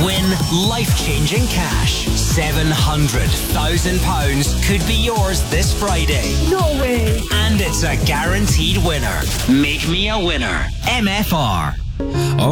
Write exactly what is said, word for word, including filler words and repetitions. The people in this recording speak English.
Win life-changing cash. seven hundred thousand pounds could be yours this Friday. No way. And it's a guaranteed winner. Make me a winner. M F R.